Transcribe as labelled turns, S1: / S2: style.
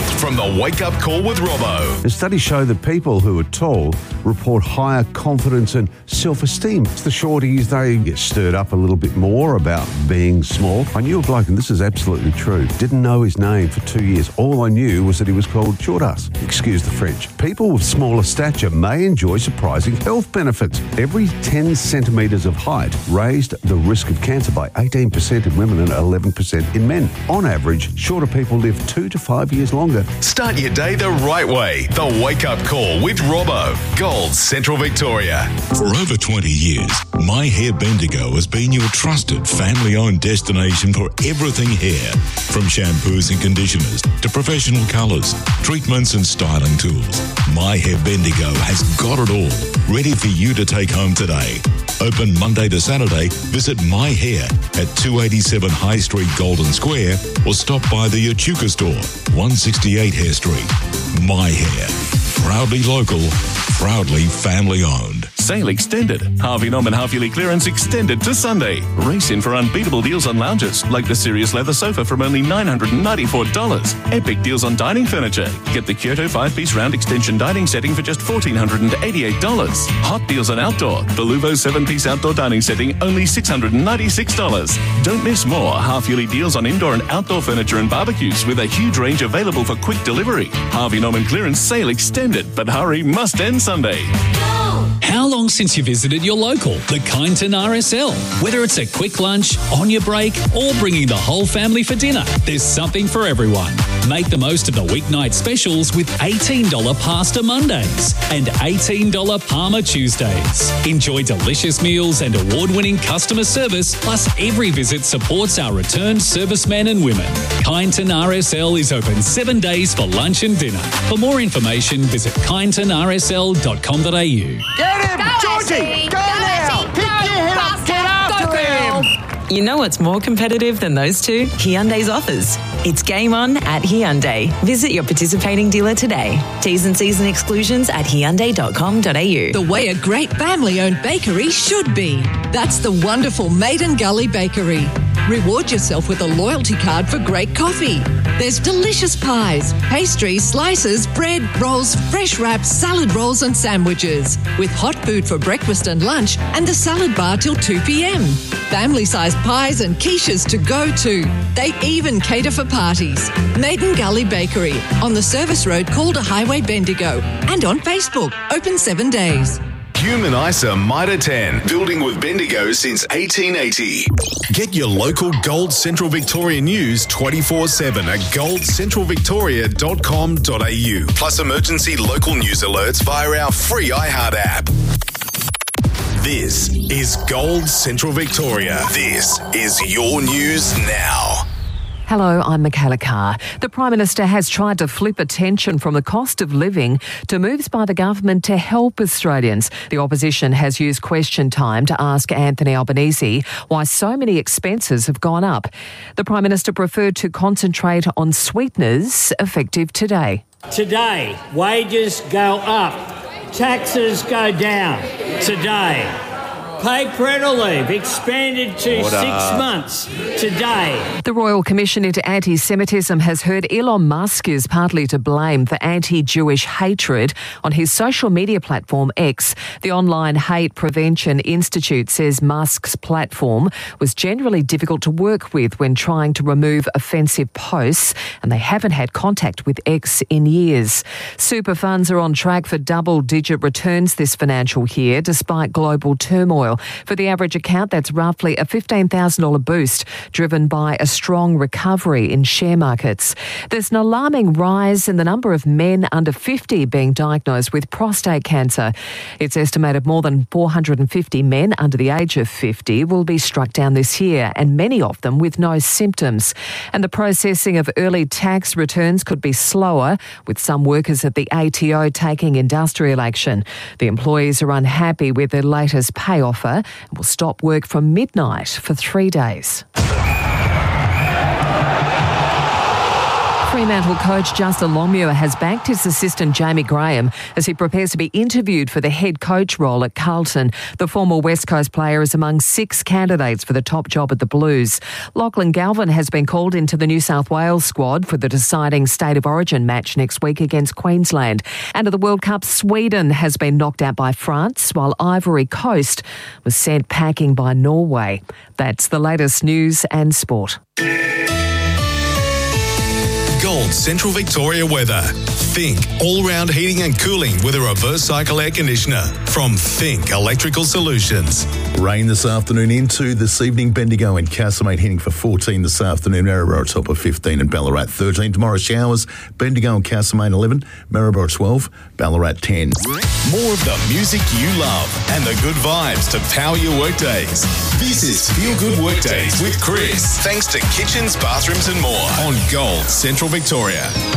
S1: Gold from the Wake Up Call with Robbo.
S2: A study showed that people who are tall report higher confidence and self-esteem. It's the shorties, they get stirred up a little bit more about being small. I knew a bloke, and this is absolutely true, didn't know his name for 2 years. All I knew was that he was called Short Ass. Excuse the French. People with smaller stature may enjoy surprising health benefits. Every 10 centimetres of height raised the risk of cancer by 18% in women and 11% in men. On average, shorter people live 2 to 5 years longer.
S1: Start your day the right way. The Wake Up Call with Robbo. Gold Central Victoria.
S3: For over 20 years, My Hair Bendigo has been your trusted family-owned destination for everything hair. From shampoos and conditioners to professional colours, treatments and styling tools. My Hair Bendigo has got it all, ready for you to take home today. Open Monday to Saturday. Visit My Hair at 287 High Street, Golden Square, or stop by the Echuca store, 168 Hare Street. My Hair. Proudly local, proudly family owned.
S4: Sale extended. Harvey Norman half-yearly clearance extended to Sunday. Race in for unbeatable deals on lounges, like the Sirius leather sofa from only $994. Epic deals on dining furniture. Get the Kyoto 5-piece round extension dining setting for just $1,488. Hot deals on outdoor. The Luvo 7-piece outdoor dining setting, only $696. Don't miss more half-yearly deals on indoor and outdoor furniture and barbecues with a huge range available for quick delivery. Harvey Norman clearance sale extended, but hurry, must end Sunday.
S5: How long since you visited your local, the Kyneton RSL? Whether it's a quick lunch, on your break, or bringing the whole family for dinner, there's something for everyone. Make the most of the weeknight specials with $18 Pasta Mondays and $18 Parma Tuesdays. Enjoy delicious meals and award-winning customer service, plus every visit supports our returned servicemen and women. Kyneton RSL is open 7 days for lunch and dinner. For more information, visit kynetonrsl.com.au.
S6: Get him!
S7: Go,
S6: Georgie!
S7: Ashley!
S6: Go now! Pick your head up! Get after him!
S8: You know what's more competitive than those two? Hyundai's offers. It's game on at Hyundai. Visit your participating dealer today. T's and C's and exclusions at hyundai.com.au.
S9: The way a great family-owned bakery should be. That's the wonderful Maiden Gully Bakery. Reward yourself with a loyalty card for great coffee. There's delicious pies, pastries, slices, bread, rolls, fresh wraps, salad rolls and sandwiches. With hot food for breakfast and lunch and the salad bar till 2 p.m. Family-sized pies and quiches to go to. They even cater for parties. Maiden Gully Bakery on the service road Calder Highway, Bendigo. And on Facebook. Open 7 days.
S1: Human ISA Mitre 10, building with Bendigo since 1880. Get your local Gold Central Victoria news 24/7 at goldcentralvictoria.com.au. Plus emergency local news alerts via our free iHeart app. This is Gold Central Victoria. This is your news now.
S10: Hello, I'm Michaela Carr. The Prime Minister has tried to flip attention from the cost of living to moves by the government to help Australians. The opposition has used question time to ask Anthony Albanese why so many expenses have gone up. The Prime Minister preferred to concentrate on sweeteners effective today.
S11: Today, wages go up, taxes go down. Today. Paid parental leave expanded to 6 months today.
S10: The Royal Commission into Anti-Semitism has heard Elon Musk is partly to blame for anti-Jewish hatred on his social media platform X. The Online Hate Prevention Institute says Musk's platform was generally difficult to work with when trying to remove offensive posts, and they haven't had contact with X in years. Super funds are on track for double-digit returns this financial year despite global turmoil. For the average account, that's roughly a $15,000 boost, driven by a strong recovery in share markets. There's an alarming rise in the number of men under 50 being diagnosed with prostate cancer. It's estimated more than 450 men under the age of 50 will be struck down this year, and many of them with no symptoms. And the processing of early tax returns could be slower, with some workers at the ATO taking industrial action. The employees are unhappy with their latest pay offer and will stop work from midnight for 3 days. Fremantle coach Justin Longmuir has backed his assistant Jamie Graham as he prepares to be interviewed for the head coach role at Carlton. The former West Coast player is among 6 candidates for the top job at the Blues. Lachlan Galvin has been called into the New South Wales squad for the deciding State of Origin match next week against Queensland. And at the World Cup, Sweden has been knocked out by France, while Ivory Coast was sent packing by Norway. That's the latest news and sport.
S1: Gold Central Victoria weather. Think all-round heating and cooling with a reverse cycle air conditioner from Think Electrical Solutions.
S7: Rain this afternoon into this evening. Bendigo and Castlemaine heading for 14 this afternoon. Maryborough top of 15 and Ballarat 13. Tomorrow showers. Bendigo and Castlemaine 11. Maryborough 12. Ballarat 10.
S1: More of the music you love and the good vibes to power your workdays. This is Feel Good Workdays with Chris. Thanks to Kitchens, Bathrooms and More on Gold Central Victoria.